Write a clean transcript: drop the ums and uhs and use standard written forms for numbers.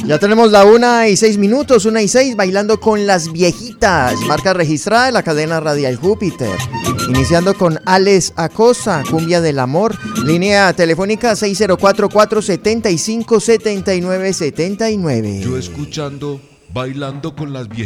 Ya tenemos la 1:06, 1:06, bailando con las viejitas. Marca registrada de la cadena Radial Júpiter. Iniciando con Alex Acosta, Cumbia del Amor. Línea telefónica 604-475-7979. Yo escuchando, bailando con las viejitas.